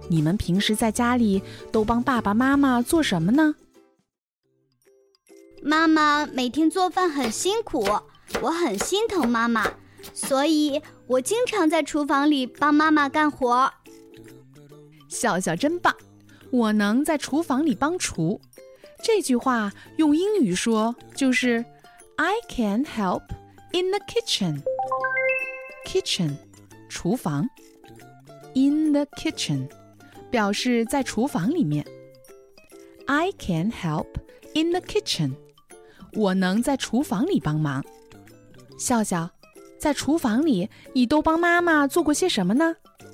你们平时在家里都帮爸爸妈妈做什么呢？ 妈妈每天做饭很辛苦，我很心疼妈妈，所以我经常在厨房里帮妈妈干活。 笑笑真棒，我能在厨房里帮厨。这句话用英语说就是 I can help in the kitchen. Kitchen 厨房， in the kitchen 表示在厨房里面。 I can help in the kitchen 我能在厨房里帮忙。笑笑，在厨房里你都帮妈妈做过些什么呢？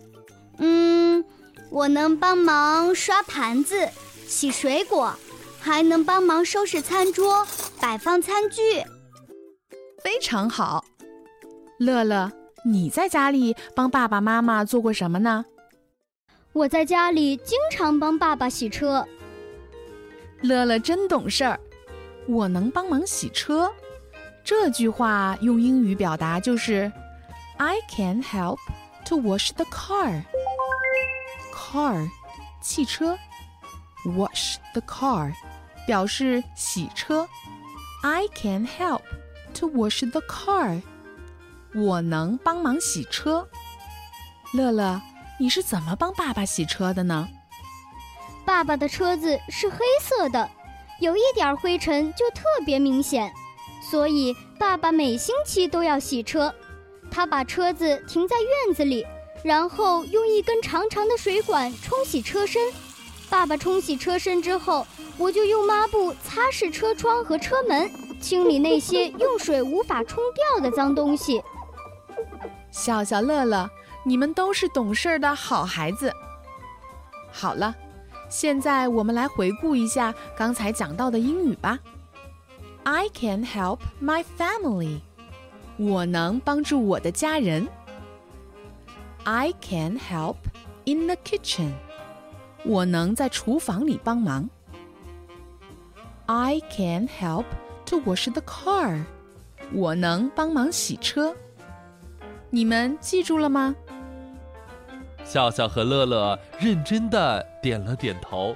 我能帮忙刷盘子、洗水果，还能帮忙收拾餐桌、摆放餐具。 非常好。乐乐，你在家里帮爸爸妈妈做过什么呢？ 我在家里经常帮爸爸洗车。 乐乐真懂事儿，我能帮忙洗车。这句话用英语表达就是 I can help to wash the car. Car 汽车， wash the car 表示洗车。 I can help to wash the car 我能帮忙洗车。乐乐，你是怎么帮爸爸洗车的呢？ 爸爸的车子是黑色的，有一点灰尘就特别明显，所以爸爸每星期都要洗车。他把车子停在院子里，然后用一根长长的水管冲洗车身。爸爸冲洗车身之后，我就用抹布擦拭车窗和车门，清理那些用水无法冲掉的脏东西。 笑笑乐乐，你们都是懂事的好孩子。好了，现在我们来回顾一下刚才讲到的英语吧。I can help my family 我能帮助我的家人。I can help in the kitchen我能在厨房里帮忙。I can help to wash the car我能帮忙洗车。你们记住了吗？ 笑笑和乐乐认真地点了点头。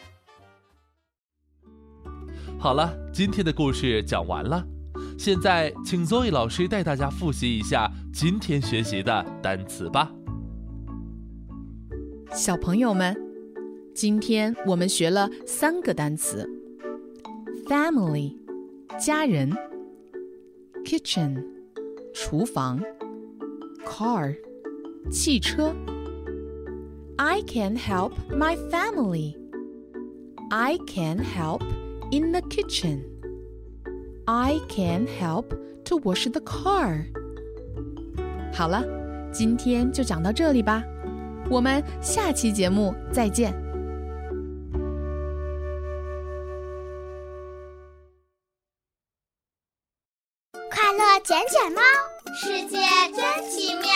好了，今天的故事讲完了。现在请 Zoe 老师带大家复习一下今天学习的单词吧。 小朋友们，今天我们学了3个单词。 Family 家人， Kitchen 厨房， Car 汽车。 I can help my family I can help in the kitchen I can help to wash the car 好了，今天就讲到这里吧，我们下期节目再见。 快乐捡捡猫，世界真奇妙。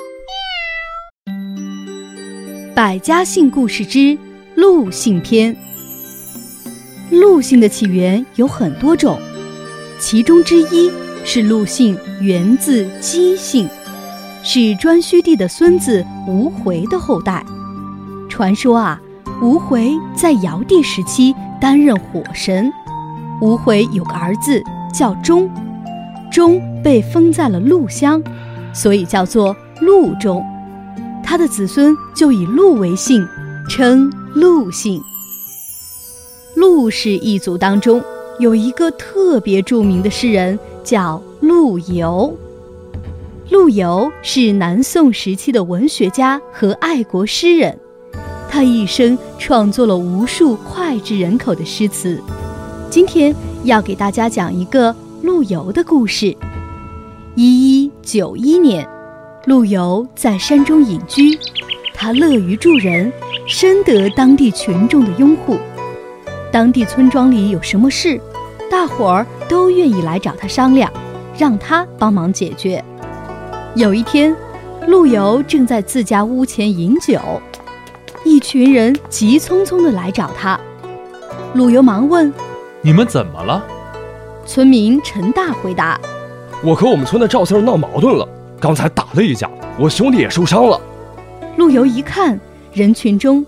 百家姓故事之陆姓篇。陆姓的起源有很多种，其中之一是陆姓源自姬姓，是颛顼帝的孙子吴回的后代。传说吴回在尧帝时期担任火神，吴回有个儿子叫钟，钟被封在了陆乡，所以叫做陆钟。他的子孙就以陆为姓，称陆姓。陆氏一族当中有一个特别著名的诗人叫陆游。陆游是南宋时期的文学家和爱国诗人，他一生创作了无数脍炙人口的诗词。今天要给大家讲一个陆游的故事。1191年，陆游在山中隐居，他乐于助人，深得当地群众的拥护。当地村庄里有什么事，大伙儿都愿意来找他商量，让他帮忙解决。有一天，陆游正在自家屋前饮酒，一群人急匆匆地来找他。陆游忙问： 你们怎么了？ 村民陈大回答： 我和我们村的赵先生闹矛盾了，刚才打了一架，我兄弟也受伤了。 陆游一看，人群中